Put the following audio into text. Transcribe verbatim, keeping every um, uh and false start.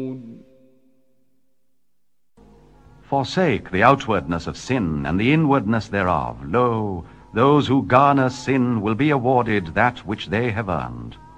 Forsake the outwardness of sin, and the inwardness thereof. Lo, those who garner sin will be awarded that which they have earned.